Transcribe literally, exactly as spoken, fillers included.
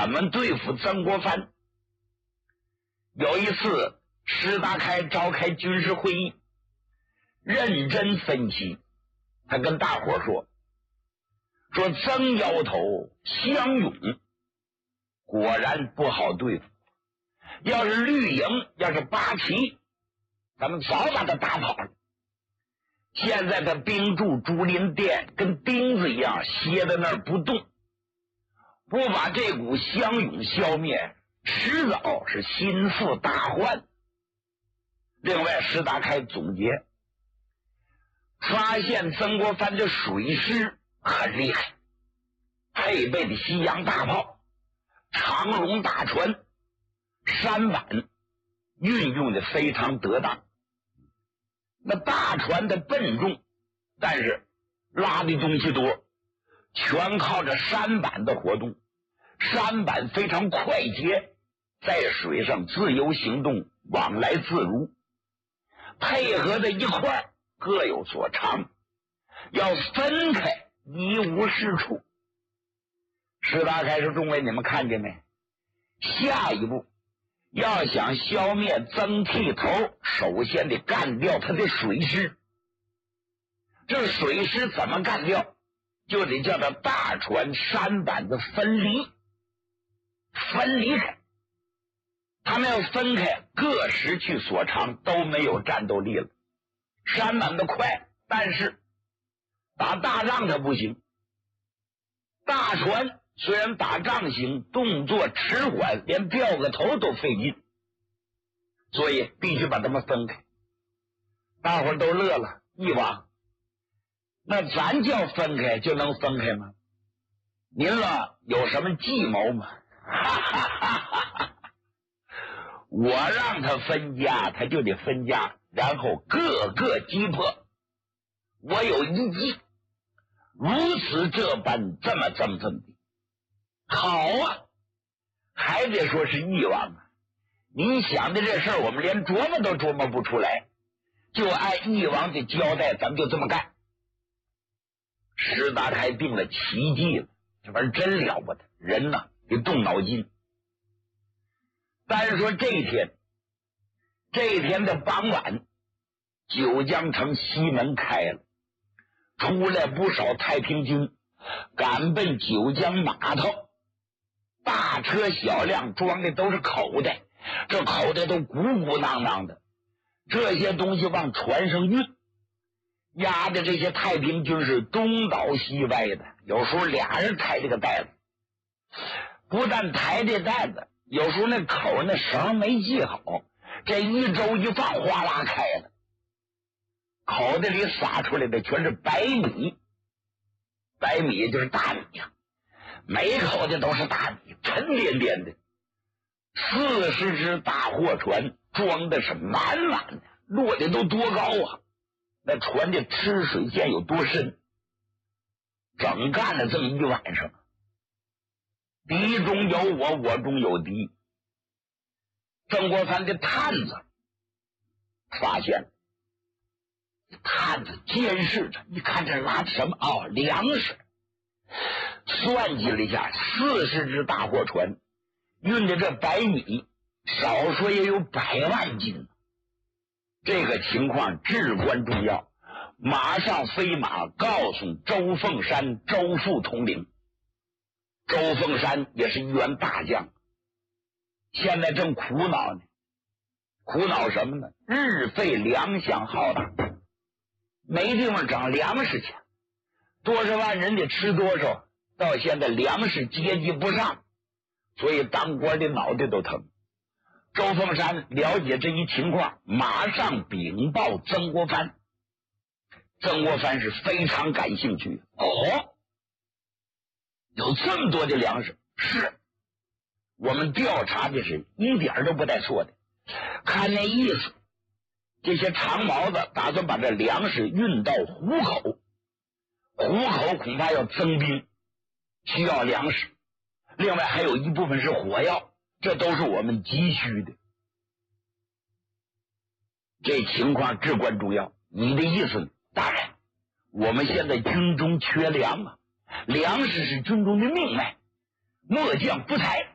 怎么对付曾国藩。有一次，石达开召开军事会议，认真分析，他跟大伙说说曾腰头、湘勇果然不好对付，要是绿营，要是八旗，咱们早把他打跑了。现在他兵驻竹林殿，跟钉子一样歇在那儿不动，不把这股湘勇消灭，迟早是心腹大患。另外，石达开总结发现曾国藩的水师很厉害，配备的西洋大炮、长龙大船、舢板运用的非常得当。那大船的笨重，但是拉的东西多，全靠着舢板的活动。舢板非常快捷，在水上自由行动，往来自如，配合在一块各有所长，要分开一无是处。石达开说：众位，你们看见没？下一步要想消灭曾剃头，首先得干掉他的水师。这水师怎么干掉？就得叫他大船舢板的分离，分离开。他们要分开，各失去所长，都没有战斗力了。舢板的快，但是打大仗它不行。大船虽然打仗行，动作迟缓，连掉个头都费劲，所以必须把他们分开。大伙都乐了，义王，那咱叫分开就能分开吗？您了有什么计谋吗？哈哈哈哈哈！我让他分家，他就得分家，然后各个击破。我有一计，如此这般，这么这么这么的。好啊，还得说是义王啊！您想的这事儿，我们连琢磨都琢磨不出来，就按义王的交代，咱们就这么干。石达开定了奇计了，这玩意儿真了不得，人呐得动脑筋。但是说这一天，这一天的傍晚，九江城西门开了，出来不少太平军，赶奔九江码头。大车小辆装的都是口袋，这口袋都鼓鼓囊囊的，这些东西往船上运，压的这些太平军是东倒西歪的，有时候俩人抬这个袋子，不但抬这袋子，有时候那口那绳没系好，这一周一放，哗啦开了，口袋里撒出来的全是白米，白米就是大米呀、啊，每口袋都是大米，沉甸甸的。四十只大货船装的是满满的，落的都多高啊！那船的吃水线有多深？整干了这么一晚上，敌中有我，我中有敌。曾国藩的探子发现了，探子监视着，一看这拉什么哦，粮食。算计了一下，四十只大货船运的这白米，少说也有百万斤。这个情况至关重要，马上飞马告诉周凤山、周副统领。周凤山也是一员大将，现在正苦恼呢。苦恼什么呢？日费粮饷浩大，没地方涨粮食去，多少万人得吃多少，到现在粮食接济不上，所以当官的脑袋都疼。周凤山了解这一情况，马上禀报曾国藩。曾国藩是非常感兴趣。哦，有这么多的粮食，是我们调查的是一点都不带错的。看那意思，这些长毛子打算把这粮食运到湖口，湖口恐怕要增兵，需要粮食，另外还有一部分是火药，这都是我们急需的。这情况至关重要。你的意思呢？大人，我们现在军中缺粮啊，粮食是军中的命脉，末将不才。